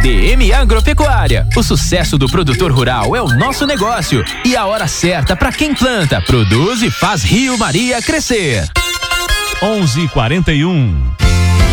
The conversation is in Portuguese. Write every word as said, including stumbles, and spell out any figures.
D M Agropecuária. O sucesso do produtor rural é o nosso negócio e a hora certa para quem planta, produz e faz Rio Maria crescer. onze e quarenta e um.